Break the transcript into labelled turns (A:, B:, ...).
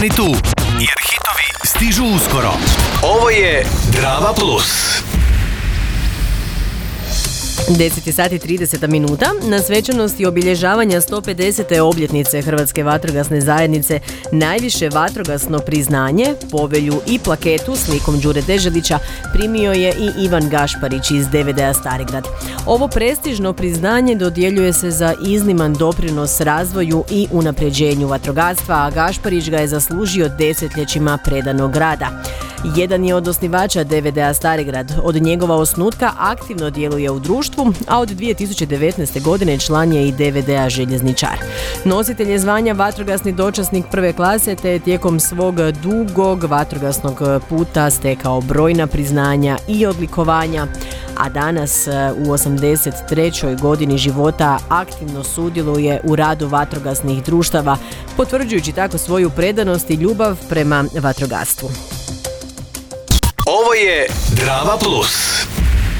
A: Tu, jer hitovi stižu uskoro. Ovo je Drava Plus.
B: 10 sati 30 minuta. Na svečanosti obilježavanja 150. obljetnice Hrvatske vatrogasne zajednice najviše vatrogasno priznanje, povelju i plaketu s likom Đure Deželića primio je i Ivan Gašparić iz DVD-a Starigrad. Ovo prestižno priznanje dodjeljuje se za izniman doprinos razvoju i unapređenju vatrogastva, a Gašparić ga je zaslužio desetljećima predanog rada. Jedan je od osnivača DVD-a Starigrad. Od njegova osnutka aktivno djeluje u društvu, a od 2019. godine član je i DVD-a Željezničar. Nositelj je zvanja vatrogasni dočasnik prve klase, te je tijekom svog dugog vatrogasnog puta stekao brojna priznanja i odlikovanja, a danas u 83. godini života aktivno sudjeluje u radu vatrogasnih društava, potvrđujući tako svoju predanost i ljubav prema vatrogastvu.
A: Ovo je Drava Plus.